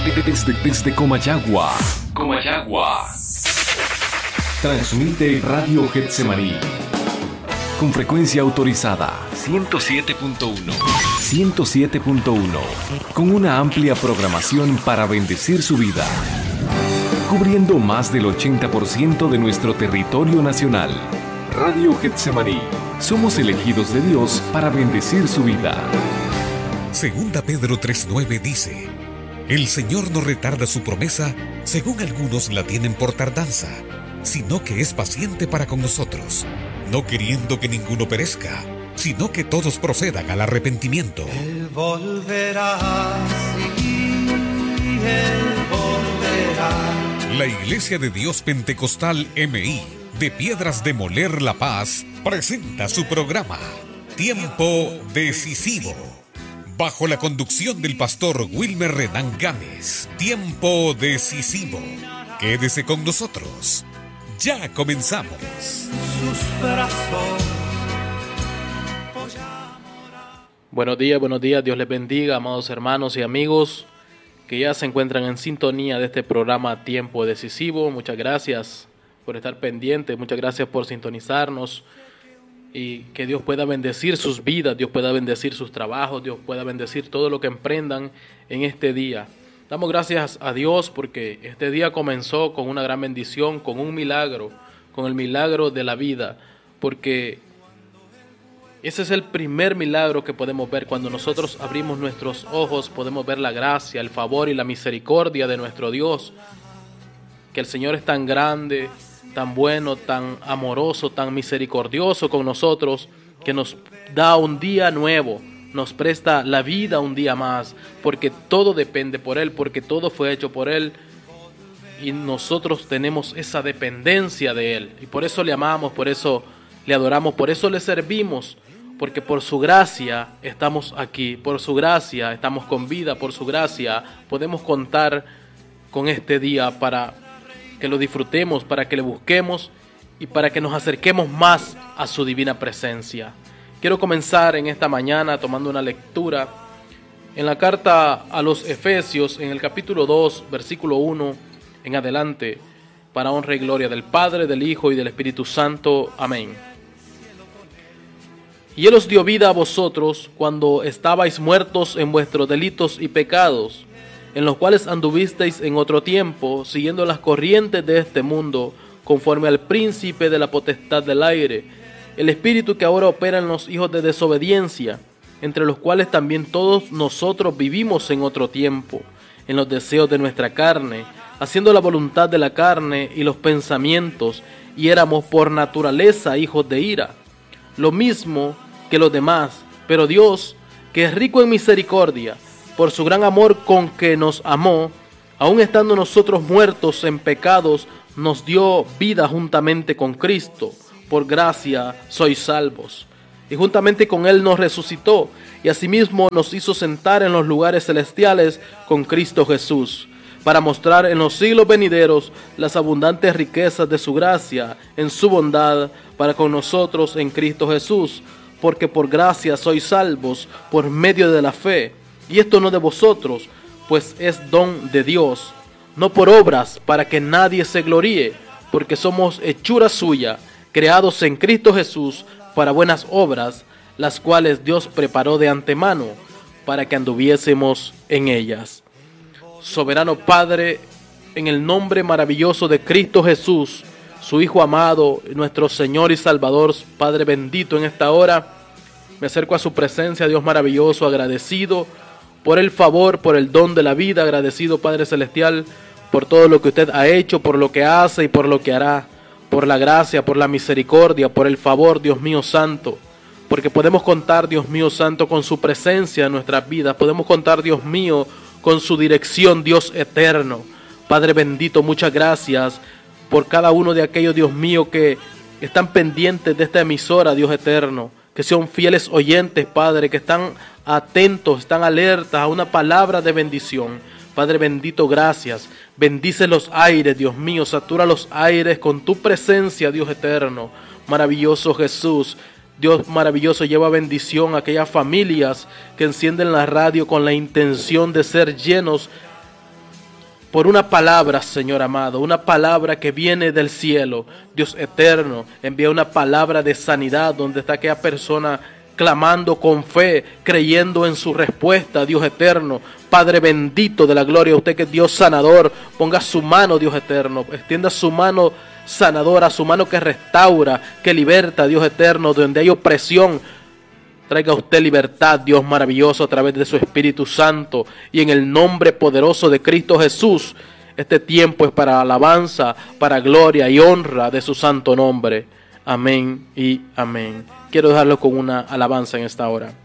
Desde Comayagua. Transmite Radio Getsemaní. Con frecuencia autorizada 107.1. Con una amplia programación para bendecir su vida. Cubriendo más del 80% de nuestro territorio nacional. Radio Getsemaní. Somos elegidos de Dios para bendecir su vida. Segunda Pedro 3:9 dice: el Señor no retarda su promesa, según algunos la tienen por tardanza, sino que es paciente para con nosotros, no queriendo que ninguno perezca, sino que todos procedan al arrepentimiento. Él volverá, sí, Él volverá. La Iglesia de Dios Pentecostal MI de Piedras de Moler La Paz presenta su programa Tiempo Decisivo, bajo la conducción del pastor Wilmer Renán Gámez. Tiempo Decisivo. Quédese con nosotros. Ya comenzamos. Sus brazos. Buenos días, Dios les bendiga, amados hermanos y amigos que ya se encuentran en sintonía de este programa Tiempo Decisivo. Muchas gracias por estar pendientes, muchas gracias por sintonizarnos y que Dios pueda bendecir sus vidas, Dios pueda bendecir sus trabajos, Dios pueda bendecir todo lo que emprendan en este día. Damos gracias a Dios porque este día comenzó con una gran bendición, con un milagro, con el milagro de la vida, porque ese es el primer milagro que podemos ver. Cuando nosotros abrimos nuestros ojos, podemos ver la gracia, el favor y la misericordia de nuestro Dios. Que el Señor es tan grande, tan bueno, tan amoroso, tan misericordioso con nosotros, que nos da un día nuevo, nos presta la vida un día más, porque todo depende por Él, porque todo fue hecho por Él, y nosotros tenemos esa dependencia de Él, y por eso le amamos, por eso le adoramos, por eso le servimos, porque por su gracia estamos aquí, por su gracia estamos con vida, por su gracia podemos contar con este día para que lo disfrutemos, para que le busquemos y para que nos acerquemos más a su divina presencia. Quiero comenzar en esta mañana tomando una lectura en la carta a los Efesios, en el capítulo 2, versículo 1 en adelante, para honra y gloria del Padre, del Hijo y del Espíritu Santo. Amén. Y Él os dio vida a vosotros cuando estabais muertos en vuestros delitos y pecados, en los cuales anduvisteis en otro tiempo, siguiendo las corrientes de este mundo, conforme al príncipe de la potestad del aire, el espíritu que ahora opera en los hijos de desobediencia, entre los cuales también todos nosotros vivimos en otro tiempo, en los deseos de nuestra carne, haciendo la voluntad de la carne y los pensamientos, y éramos por naturaleza hijos de ira, lo mismo que los demás. Pero Dios, que es rico en misericordia, por su gran amor con que nos amó, aun estando nosotros muertos en pecados, nos dio vida juntamente con Cristo. Por gracia sois salvos. Y juntamente con Él nos resucitó, y asimismo nos hizo sentar en los lugares celestiales con Cristo Jesús, para mostrar en los siglos venideros las abundantes riquezas de su gracia en su bondad para con nosotros en Cristo Jesús. Porque por gracia sois salvos por medio de la fe, y esto no de vosotros, pues es don de Dios, no por obras, para que nadie se gloríe, porque somos hechura suya, creados en Cristo Jesús para buenas obras, las cuales Dios preparó de antemano para que anduviésemos en ellas. Soberano Padre, en el nombre maravilloso de Cristo Jesús, su Hijo amado, nuestro Señor y Salvador, Padre bendito, en esta hora me acerco a su presencia, Dios maravilloso, agradecido por el favor, por el don de la vida, agradecido, Padre Celestial, por todo lo que usted ha hecho, por lo que hace y por lo que hará, por la gracia, por la misericordia, por el favor, Dios mío santo, porque podemos contar, Dios mío santo, con su presencia en nuestras vidas, podemos contar, Dios mío, con su dirección, Dios eterno. Padre bendito, muchas gracias por cada uno de aquellos, Dios mío, que están pendientes de esta emisora, Dios eterno, que son fieles oyentes, Padre, que están atentos, están alertas a una palabra de bendición. Padre bendito, gracias. Bendice los aires, Dios mío, satura los aires con tu presencia, Dios eterno. Maravilloso Jesús, Dios maravilloso, lleva bendición a aquellas familias que encienden la radio con la intención de ser llenos por una palabra, Señor amado, una palabra que viene del cielo. Dios eterno, envía una palabra de sanidad donde está aquella persona clamando con fe, creyendo en su respuesta, Dios eterno. Padre bendito de la gloria, usted que es Dios sanador, ponga su mano, Dios eterno, extienda su mano sanadora, su mano que restaura, que liberta, Dios eterno, donde hay opresión. Traiga usted libertad, Dios maravilloso, a través de su Espíritu Santo. Y en el nombre poderoso de Cristo Jesús, este tiempo es para alabanza, para gloria y honra de su santo nombre. Amén y amén. Quiero dejarlo con una alabanza en esta hora.